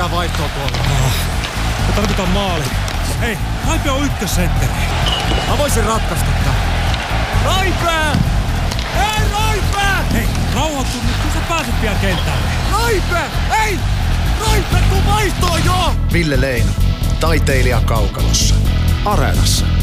tää vaihtoa tuolla. Me tarvitaan maali. Hei, Raipe on ykkössentteri. Mä voisin ratkaista tää. Raipe! Ei, Raipe! Hei, rauhoitu nyt, kun sä pääset vielä kentälle. Raipe! Ei! Raipe, tuu vaihtoon jo! Ville Leino, taiteilija kaukalossa. Areenassa.